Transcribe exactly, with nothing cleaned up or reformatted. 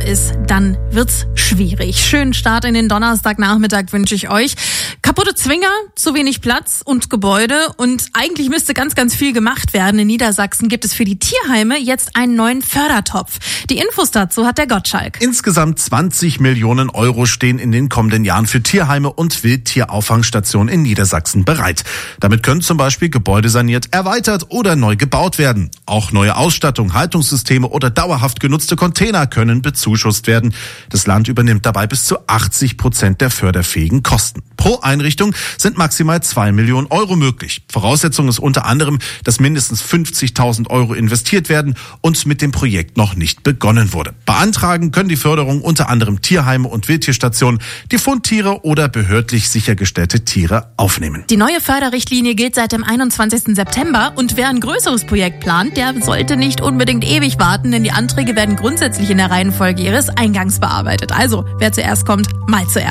ist, dann wird's schwierig. Schönen Start in den Donnerstagnachmittag wünsche ich euch. Kaputte Zwinger, zu wenig Platz und Gebäude und eigentlich müsste ganz, ganz viel gemacht werden. In Niedersachsen gibt es für die Tierheime jetzt einen neuen Fördertopf. Die Infos dazu hat der Gottschalk. Insgesamt zwanzig Millionen Euro stehen in den kommenden Jahren für Tierheime und Wildtierauffangsstationen in Niedersachsen bereit. Damit können zum Beispiel Gebäude saniert, erweitert oder neu gebaut werden. Auch neue Ausstattung, Haltungssysteme oder dauerhaft genutzte Container können bezuschusst werden. Das Land übernimmt dabei bis zu achtzig Prozent der förderfähigen Kosten. Pro Einrichtung sind maximal zwei Millionen Euro möglich. Voraussetzung ist unter anderem, dass mindestens fünfzigtausend Euro investiert werden und mit dem Projekt noch nicht begonnen wurde. Beantragen können die Förderung unter anderem Tierheime und Wildtierstationen, die Fundtiere oder behördlich sichergestellte Tiere aufnehmen. Die neue Förderrichtlinie gilt seit dem einundzwanzigsten September und wer ein größeres Projekt plant, der sollte nicht unbedingt ewig warten, denn die Anträge werden grundsätzlich in der Reihenfolge ihres Eingangs bearbeitet. Also, wer zuerst kommt, mal zuerst.